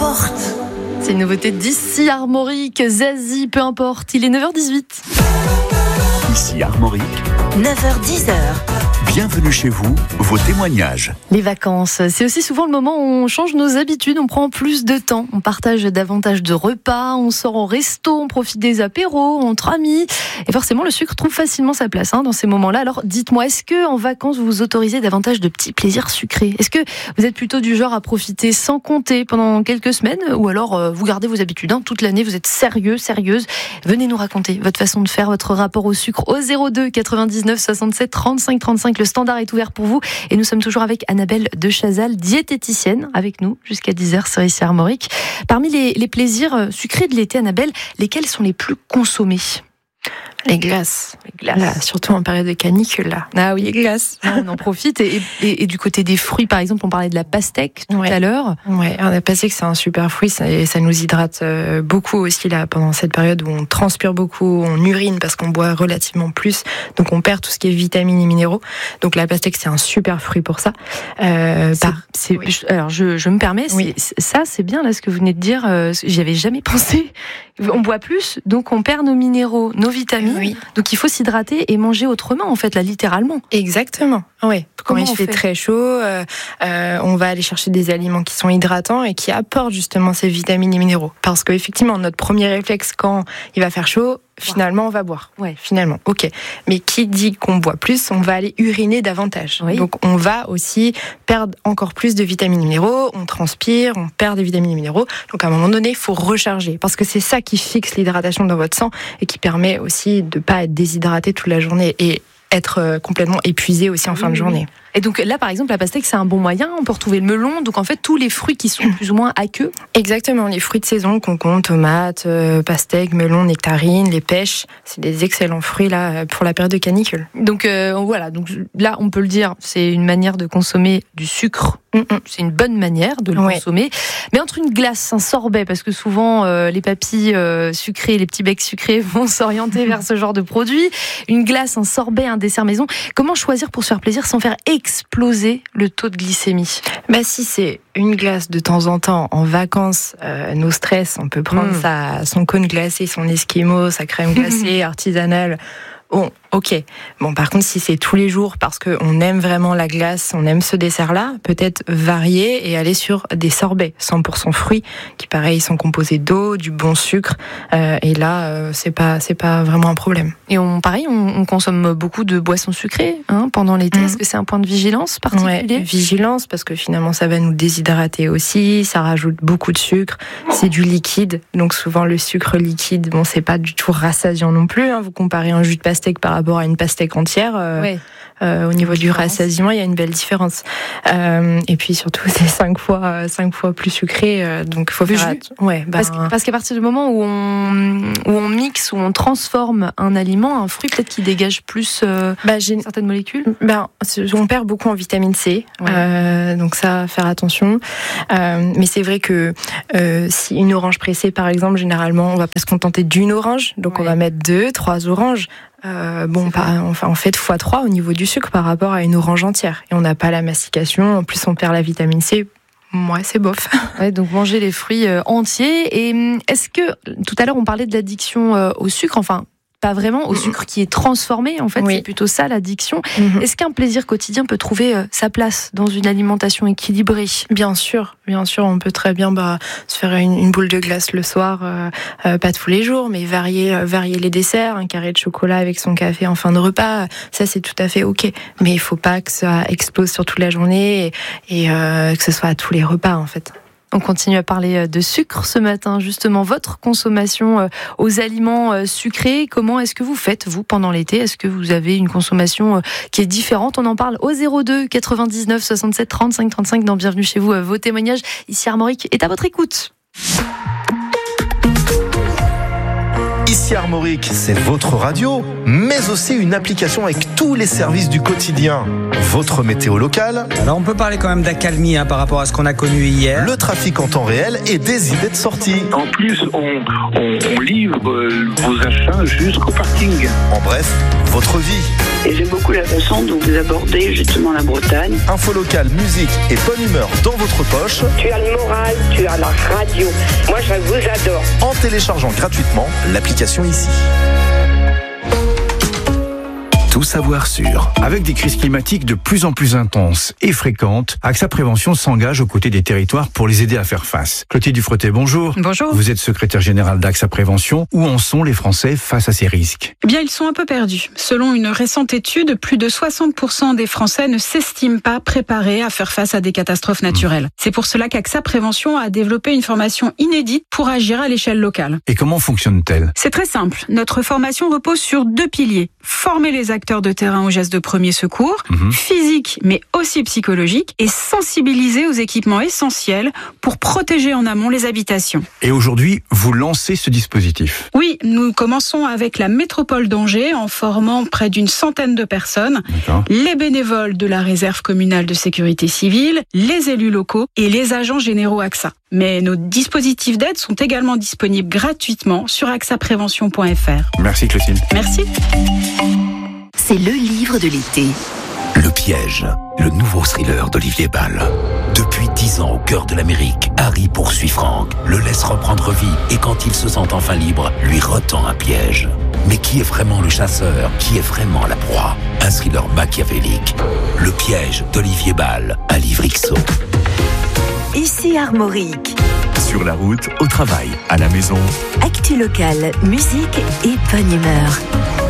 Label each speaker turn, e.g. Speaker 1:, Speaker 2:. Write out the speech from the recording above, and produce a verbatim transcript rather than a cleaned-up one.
Speaker 1: importe.
Speaker 2: C'est une nouveauté d'ici Armorique, Zazie, peu importe. Il est neuf heures dix-huit.
Speaker 3: Ici Armorique,
Speaker 1: neuf heures dix.
Speaker 3: bienvenue chez vous, vos témoignages.
Speaker 2: Les vacances, c'est aussi souvent le moment où on change nos habitudes, on prend plus de temps, on partage davantage de repas, on sort au resto, on profite des apéros entre amis. Et forcément, le sucre trouve facilement sa place hein, dans ces moments-là. Alors dites-moi, est-ce que en vacances, vous vous autorisez davantage de petits plaisirs sucrés ? Est-ce que vous êtes plutôt du genre à profiter sans compter pendant quelques semaines ? Ou alors euh, vous gardez vos habitudes hein, toute l'année, vous êtes sérieux, sérieuse ? Venez nous raconter votre façon de faire, votre rapport au sucre au zéro deux quatre-vingt-dix-neuf soixante-sept trente-cinq trente-cinq. Le standard est ouvert pour vous et nous sommes toujours avec Annabelle de Chazal, diététicienne, avec nous jusqu'à dix heures sur Ici Armorique. Parmi les, les plaisirs sucrés de l'été, Annabelle, lesquels sont les plus consommés ?
Speaker 4: Les glaces.
Speaker 2: Les glaces.
Speaker 4: Là, surtout en période de canicule, là.
Speaker 2: Ah oui,
Speaker 4: les glaces.
Speaker 2: On en profite. Et, et, et du côté des fruits, par exemple, on parlait de la pastèque tout
Speaker 4: ouais.
Speaker 2: à l'heure.
Speaker 4: Ouais, la pastèque, c'est un super fruit ça, et ça nous hydrate beaucoup aussi là pendant cette période où on transpire beaucoup, on urine parce qu'on boit relativement plus, donc on perd tout ce qui est vitamines et minéraux. Donc la pastèque, c'est un super fruit pour ça. Euh,
Speaker 2: c'est,
Speaker 4: par...
Speaker 2: c'est,
Speaker 4: oui.
Speaker 2: Alors je, je me permets,
Speaker 4: oui.
Speaker 2: c'est, ça c'est bien là ce que vous venez de dire. Euh, j'y avais jamais pensé. On boit plus, donc on perd nos minéraux, nos vitamines.
Speaker 4: Oui.
Speaker 2: Donc il faut s'hydrater et manger autrement, en fait, là, littéralement.
Speaker 4: Exactement. Ouais. Quand
Speaker 2: Comment
Speaker 4: il
Speaker 2: on
Speaker 4: fait,
Speaker 2: fait
Speaker 4: très chaud, euh, euh, on va aller chercher des aliments qui sont hydratants et qui apportent justement ces vitamines et minéraux. Parce qu'effectivement, notre premier réflexe quand il va faire chaud, finalement, on va boire.
Speaker 2: Ouais.
Speaker 4: Finalement, ok. Mais qui dit qu'on boit plus, on va aller uriner davantage.
Speaker 2: Oui.
Speaker 4: Donc, on va aussi perdre encore plus de vitamines et minéraux. On transpire, on perd des vitamines et minéraux. Donc, à un moment donné, il faut recharger. Parce que c'est ça qui fixe l'hydratation dans votre sang et qui permet aussi de ne pas être déshydraté toute la journée et être complètement épuisé aussi en
Speaker 2: oui,
Speaker 4: fin de journée.
Speaker 2: Oui. Et donc là, par exemple, la pastèque, c'est un bon moyen. On peut retrouver le melon. Donc en fait, tous les fruits qui sont plus ou moins aqueux.
Speaker 4: Exactement. Les fruits de saison, concombre, tomates, euh, pastèques, melon, nectarines, les pêches, c'est des excellents fruits là pour la période de canicule.
Speaker 2: Donc euh, voilà. Donc là, on peut le dire, c'est une manière de consommer du sucre.
Speaker 4: Mm-mm.
Speaker 2: C'est une bonne manière de le
Speaker 4: ouais.
Speaker 2: consommer. Mais entre une glace, un sorbet, parce que souvent euh, les papilles euh, sucrées, les petits becs sucrés vont s'orienter vers ce genre de produit. Une glace, un sorbet, un dessert maison. Comment choisir pour se faire plaisir sans faire exploser le taux de glycémie ?
Speaker 4: Bah si c'est une glace de temps en temps en vacances, euh, nos stress, on peut prendre mmh. sa, son cône glacé, son esquimau, sa crème glacée artisanale. Bon, ok. Bon, par contre, si c'est tous les jours parce qu'on aime vraiment la glace, on aime ce dessert-là, peut-être varier et aller sur des sorbets cent pour cent fruits, qui pareil sont composés d'eau, du bon sucre, euh, et là, euh, c'est pas, c'est pas vraiment un problème.
Speaker 2: Et on, pareil, on, on consomme beaucoup de boissons sucrées hein, pendant l'été. Mmh. Est-ce que c'est un point de vigilance particulier ?
Speaker 4: Ouais, vigilance parce que finalement, ça va nous déshydrater aussi. Ça rajoute beaucoup de sucre. C'est du liquide, donc souvent le sucre liquide, bon, c'est pas du tout rassasiant non plus. Hein. Vous comparez un jus de pastèque par rapport à une pastèque entière, euh, ouais. euh, au niveau du rassasiement, il y a une belle différence. Euh, et puis surtout, c'est cinq fois, cinq fois plus sucré, euh, donc il faut faire attention. Ouais, bah,
Speaker 2: parce, parce qu'à partir du moment où on, où on mixe, où on transforme un aliment, un fruit, peut-être qu'il dégage plus euh, bah, certaines molécules.
Speaker 4: Bah, on perd beaucoup en vitamine C, ouais. euh, donc ça, faire attention. Euh, mais c'est vrai que euh, si une orange pressée, par exemple, généralement, on va pas se contenter d'une orange, donc ouais. on va mettre deux, trois oranges. Euh, bon, pas, enfin, en fait, fois trois au niveau du sucre par rapport à une orange entière. Et on n'a pas la mastication. En plus, on perd la vitamine C. Moi, c'est bof.
Speaker 2: Ouais, donc manger les fruits euh, entiers. Et est-ce que tout à l'heure on parlait de l'addiction euh, au sucre, enfin pas vraiment au sucre qui est transformé, en fait, oui. c'est plutôt ça l'addiction. Mm-hmm. Est-ce qu'un plaisir quotidien peut trouver euh, sa place dans une alimentation équilibrée ?
Speaker 4: Bien sûr, bien sûr, on peut très bien bah, se faire une, une boule de glace le soir, euh, euh, pas tous les jours, mais varier, euh, varier les desserts, un carré de chocolat avec son café en fin de repas, ça c'est tout à fait ok. Mais il faut pas que ça explose sur toute la journée et, et euh, que ce soit à tous les repas en fait.
Speaker 2: On continue à parler de sucre ce matin, justement, votre consommation aux aliments sucrés. Comment est-ce que vous faites, vous, pendant l'été ? Est-ce que vous avez une consommation qui est différente ? On en parle au zéro deux quatre-vingt-dix-neuf soixante-sept trente-cinq trente-cinq dans Bienvenue chez vous. Vos témoignages ici Armorique est à votre écoute.
Speaker 3: Ici
Speaker 1: Ici Armorique, c'est votre radio, mais aussi une application avec tous les services du quotidien. Votre météo locale.
Speaker 5: Alors on peut parler quand même d'accalmie hein, par rapport à ce qu'on a connu hier.
Speaker 1: Le trafic en temps réel et des idées de sortie.
Speaker 6: En plus, on, on, on livre euh, vos achats jusqu'au parking.
Speaker 1: En bref, votre vie.
Speaker 7: Et j'aime beaucoup la façon dont vous abordez justement la Bretagne.
Speaker 1: Info locale, musique et bonne humeur dans votre poche.
Speaker 8: Tu as le moral, tu as la radio. Moi, je vous adore.
Speaker 1: En téléchargeant gratuitement l'application Ici.
Speaker 3: Tout savoir sur.
Speaker 9: Avec des crises climatiques de plus en plus intenses et fréquentes, AXA Prévention s'engage aux côtés des territoires pour les aider à faire face. Clotilde Dufretet, bonjour.
Speaker 10: Bonjour.
Speaker 9: Vous êtes secrétaire générale d'AXA Prévention. Où en sont les Français face à ces risques ?
Speaker 10: Eh bien, ils sont un peu perdus. Selon une récente étude, plus de soixante pour cent des Français ne s'estiment pas préparés à faire face à des catastrophes naturelles. Mmh. C'est pour cela qu'AXA Prévention a développé une formation inédite pour agir à l'échelle locale.
Speaker 9: Et comment fonctionne-t-elle ?
Speaker 10: C'est très simple. Notre formation repose sur deux piliers. Former les acteurs de terrain aux gestes de premier secours, mmh. physique mais aussi psychologique, et sensibiliser aux équipements essentiels pour protéger en amont les habitations.
Speaker 9: Et aujourd'hui, vous lancez ce dispositif ?
Speaker 10: Oui, nous commençons avec la métropole d'Angers en formant près d'une centaine de personnes, D'accord. les bénévoles de la réserve communale de sécurité civile, les élus locaux et les agents généraux AXA. Mais nos dispositifs d'aide sont également disponibles gratuitement sur axa prévention point f r.
Speaker 9: Merci Clotilde.
Speaker 10: Merci.
Speaker 11: C'est le livre de l'été.
Speaker 3: Le piège, le nouveau thriller d'Olivier Bal. Depuis dix ans au cœur de l'Amérique, Harry poursuit Frank, le laisse reprendre vie et quand il se sent enfin libre, lui retend un piège. Mais qui est vraiment le chasseur ? Qui est vraiment la proie ? Un thriller machiavélique. Le piège d'Olivier Bal, un livre X O.
Speaker 11: Ici Armorique.
Speaker 3: Sur la route, au travail, à la maison.
Speaker 11: Actu locale, musique et bonne humeur.